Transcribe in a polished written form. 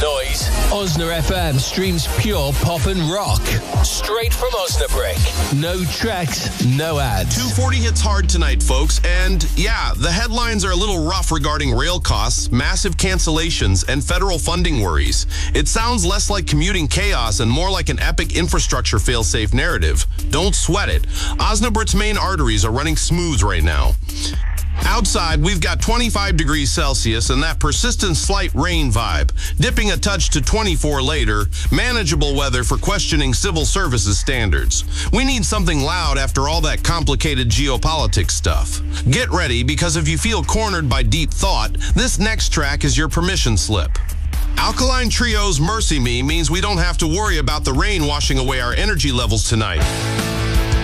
noise. Osna FM streams pure pop and rock. Straight from Osnabrück. No tracks, no ads. 240 hits hard tonight, folks. And yeah, the headlines are a little rough regarding rail costs, massive cancellations, and federal funding worries. It sounds less like commuting chaos and more like an epic infrastructure fail-safe narrative. Don't sweat it. Osnabrück's main arteries are running smooth right now. Outside, we've got 25 degrees Celsius and that persistent slight rain vibe. Dipping a touch to 24 later, manageable weather for questioning civil services standards. We need something loud after all that complicated geopolitics stuff. Get ready, because if you feel cornered by deep thought, this next track is your permission slip. Alkaline Trio's Mercy Me means we don't have to worry about the rain washing away our energy levels tonight.